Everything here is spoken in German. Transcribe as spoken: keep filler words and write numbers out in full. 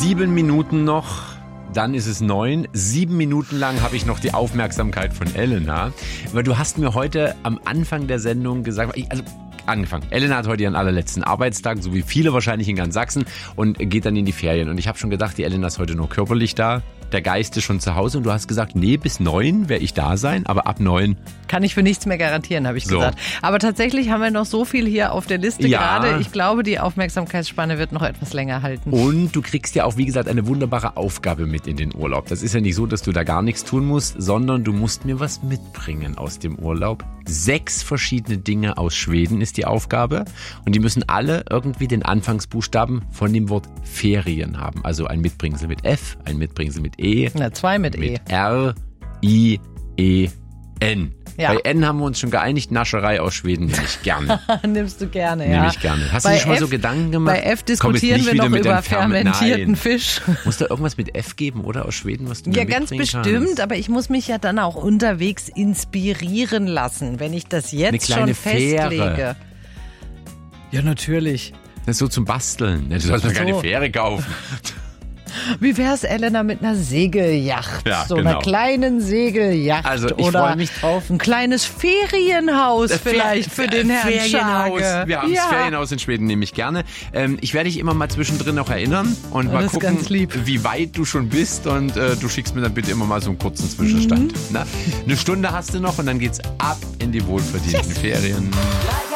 Sieben Minuten noch, dann ist es neun. Sieben Minuten lang habe ich noch die Aufmerksamkeit von Elena. Weil du hast mir heute am Anfang der Sendung gesagt, also angefangen. Elena hat heute ihren allerletzten Arbeitstag, so wie viele wahrscheinlich in ganz Sachsen, und geht dann in die Ferien. Und ich habe schon gedacht, die Elena ist heute nur körperlich da. Der Geist ist schon zu Hause und du hast gesagt, nee, bis neun werde ich da sein, aber ab neun. Kann ich für nichts mehr garantieren, habe ich So. gesagt. Aber tatsächlich haben wir noch so viel hier auf der Liste Ja. gerade. Ich glaube, die Aufmerksamkeitsspanne wird noch etwas länger halten. Und du kriegst ja auch, wie gesagt, eine wunderbare Aufgabe mit in den Urlaub. Das ist ja nicht so, dass du da gar nichts tun musst, sondern du musst mir was mitbringen aus dem Urlaub. Sechs verschiedene Dinge aus Schweden ist die Aufgabe. Und die müssen alle irgendwie den Anfangsbuchstaben von dem Wort Ferien haben. Also ein Mitbringsel mit F, ein Mitbringsel mit E, Na, zwei mit, mit E. R, I, E, N. Ja. Bei N haben wir uns schon geeinigt, Nascherei aus Schweden nehme ich gerne. Nimmst du gerne, ja. Nehme ich gerne. Hast du Bei dir schon mal F- so Gedanken gemacht? Bei F Komm jetzt diskutieren nicht wir wieder noch mit über dem Fermen- fermentierten Nein. Fisch. Muss da irgendwas mit F geben, oder? Aus Schweden, was du mir Ja, ganz mitbringen bestimmt, kannst? aber ich muss mich ja dann auch unterwegs inspirieren lassen, wenn ich das Eine jetzt kleine schon festlege. Fähre. Ja, natürlich. Das ist so zum Basteln. Du sollst mir Ach so. keine Fähre kaufen. Wie wär's, Elena, mit einer Segelyacht? Ja, so genau. einer kleinen Segelyacht. Also, ich oder freu mich drauf. ein kleines Ferienhaus vielleicht für den Herrn Ferienhaus. Schage. Wir haben ja. das Ferienhaus in Schweden, nehme ich gerne. Ähm, ich werde dich immer mal zwischendrin noch erinnern und Oh, mal das ist gucken, ganz lieb. wie weit du schon bist, und äh, du schickst mir dann bitte immer mal so einen kurzen Zwischenstand. Mhm. Na? Eine Stunde hast du noch und dann geht's ab in die wohlverdienten Ferien.